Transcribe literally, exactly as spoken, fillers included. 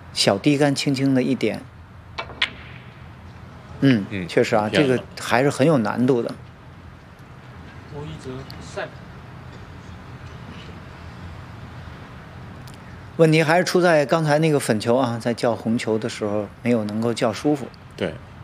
小低杆轻轻的一点。嗯， 嗯确实啊，这个还是很有难度的。 欧一泽赛。 问题还是出在刚才那个粉球啊，在叫红球的时候没有能够叫舒服。 对，